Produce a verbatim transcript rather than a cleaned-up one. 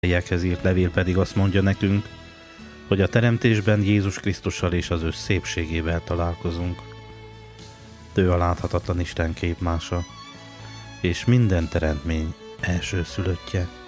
Ilyekhez írt levél pedig azt mondja nekünk, hogy a teremtésben Jézus Krisztussal és az ő szépségével találkozunk. Ő a láthatatlan Isten képmása, és minden teremtmény elsőszülöttje.